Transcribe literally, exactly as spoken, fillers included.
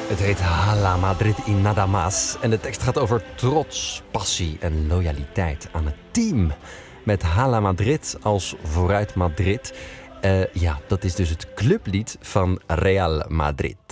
Het heet Hala Madrid y nada más. En de tekst gaat over trots, passie en loyaliteit aan het team. Met Hala Madrid als Vooruit Madrid. Uh, ja, dat is dus het clublied van Real Madrid.